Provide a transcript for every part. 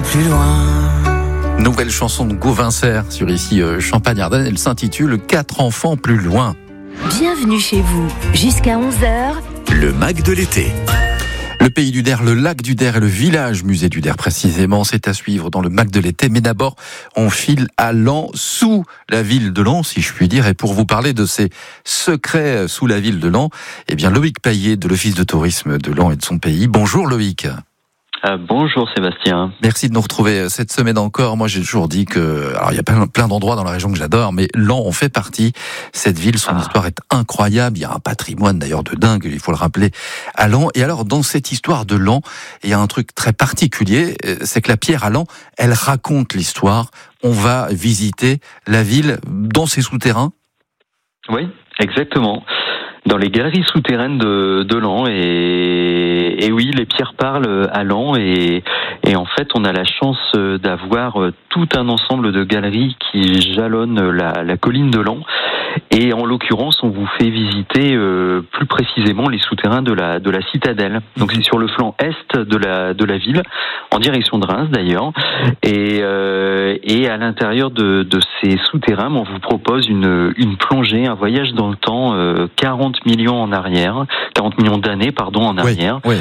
plus loin. Nouvelle chanson de Gauvin Serre sur ici Champagne-Ardenne. Elle s'intitule 4 enfants plus loin. Bienvenue chez vous. Jusqu'à 11h. Le MAC de l'été. Le pays du Der, le lac du Der et le village musée du Der précisément, c'est à suivre dans le MAC de l'été. Mais d'abord, on file à Laon, sous la ville de Laon, si je puis dire. Et pour vous parler de ces secrets sous la ville de Laon, eh bien Loïc Paillet de l'Office de tourisme de Laon et de son pays. Bonjour Loïc. Bonjour Sébastien. Merci de nous retrouver cette semaine encore. Moi j'ai toujours dit que, alors il y a plein d'endroits dans la région que j'adore, mais Laon en fait partie. Cette ville, son histoire est incroyable. Il y a un patrimoine d'ailleurs de dingue, il faut le rappeler, à Laon. Et alors dans cette histoire de Laon, il y a un truc très particulier, c'est que la pierre à Laon, elle raconte l'histoire. On va visiter la ville dans ses souterrains. Oui, exactement. Dans les galeries souterraines de Laon, et oui, les pierres parlent à Laon, et en fait on a la chance d'avoir tout un ensemble de galeries qui jalonnent la colline de Laon, et en l'occurrence on vous fait visiter plus précisément les souterrains de la citadelle. Donc c'est sur le flanc est de la ville, en direction de Reims d'ailleurs, et à l'intérieur de ces souterrains on vous propose une plongée, un voyage dans le temps, 40 millions d'années en arrière, oui.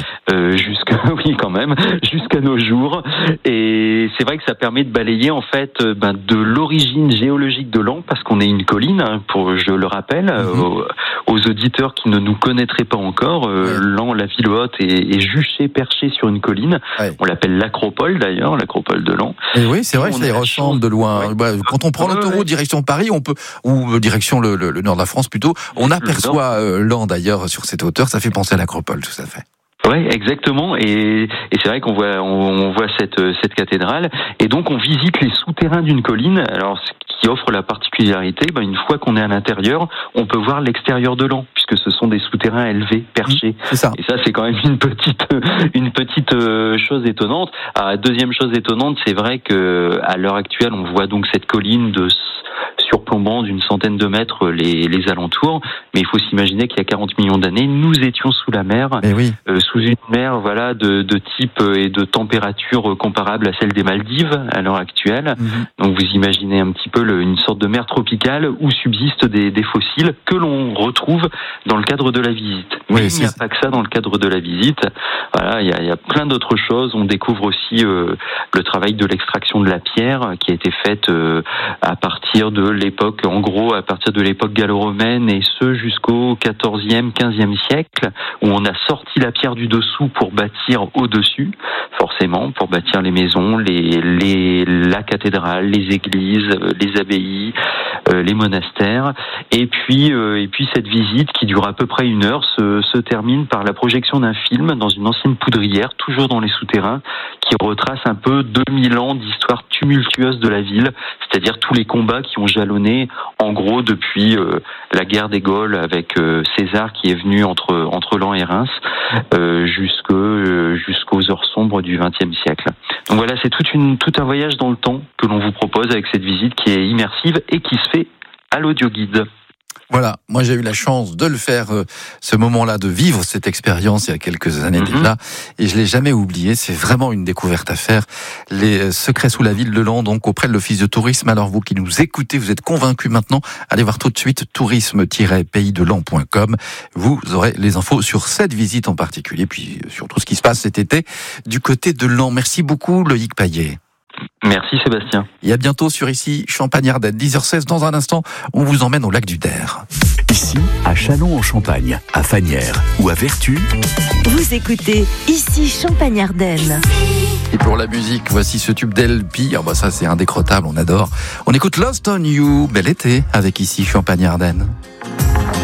Jusqu'à nos jours. Et c'est vrai que ça permet de balayer en fait de l'origine géologique de Laon, parce qu'on est une colline, je le rappelle, aux auditeurs qui ne nous connaîtraient pas encore. Laon, la ville haute, est juchée, perchée sur une colline. On l'appelle l'acropole d'ailleurs, l'acropole de Laon. Et oui, c'est vrai que ça y ressemble de loin. Ouais. Quand on prend l'autoroute direction Paris, ou direction le nord de la France plutôt, on aperçoit Laon d'ailleurs sur cette hauteur, ça fait penser à l'acropole, tout à fait. Oui, exactement, et c'est vrai qu'on voit cette cathédrale, et donc on visite les souterrains d'une colline. Alors ce qui offre la particularité, une fois qu'on est à l'intérieur, on peut voir l'extérieur de Laon, puisque ce sont des souterrains élevés, perchés. C'est ça. Et ça, c'est quand même une petite chose étonnante. Deuxième chose étonnante, c'est vrai que à l'heure actuelle, on voit donc cette colline surplombant d'une centaine de mètres les alentours, mais il faut s'imaginer qu'il y a 40 millions d'années, nous étions sous la mer, sous une mer de type et de température comparable à celle des Maldives à l'heure actuelle. Donc vous imaginez un petit peu une sorte de mer tropicale où subsistent des fossiles que l'on retrouve dans le cadre de la visite. Mais il n'y a pas que ça dans le cadre de la visite. Voilà, il y a plein d'autres choses. On découvre aussi le travail de l'extraction de la pierre qui a été faite à partir de l'époque gallo-romaine, et ce jusqu'au 14e, 15e siècle, où on a sorti la pierre du dessous pour bâtir au-dessus, forcément, pour bâtir les maisons, la cathédrale, les églises, les abbayes, les monastères. Et puis cette visite, qui dure à peu près 1 heure, se termine par la projection d'un film dans une ancienne poudrière, toujours dans les souterrains, qui retrace un peu 2000 ans d'histoire tumultueuse de la ville, c'est-à-dire tous les combats qui ont jalonné, en gros, depuis la guerre des Gaules avec César qui est venu entre Laon et Reims, jusqu'aux heures sombres du XXe siècle. Donc voilà, c'est tout un voyage dans le temps que l'on vous propose avec cette visite qui est immersive et qui se fait à l'audioguide. Voilà, moi j'ai eu la chance de le faire, ce moment-là, de vivre cette expérience il y a quelques années déjà, et je l'ai jamais oublié. C'est vraiment une découverte à faire. Les secrets sous la ville de Laon, donc auprès de l'Office de tourisme. Alors vous qui nous écoutez, vous êtes convaincus maintenant, allez voir tout de suite tourisme-paysdelaon.com. Vous aurez les infos sur cette visite en particulier, puis sur tout ce qui se passe cet été du côté de Laon. Merci beaucoup Loïc Paillet. Merci Sébastien. Et à bientôt sur ici Champagne-Ardenne, 10h16. Dans un instant, on vous emmène au lac du Der. Ici, à Châlons-en-Champagne, à Fagnières ou à Vertus. Vous écoutez ici Champagne-Ardenne. Et pour la musique, voici ce tube d'El-Pi. Ça c'est indécrottable, on adore. On écoute Lost on You, bel été, avec ici Champagne-Ardenne.